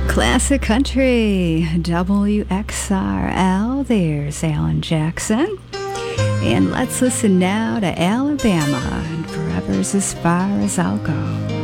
Classic Country, WXRL. There's Alan Jackson. And let's listen now to Alabama and Forever's As Far As I'll Go.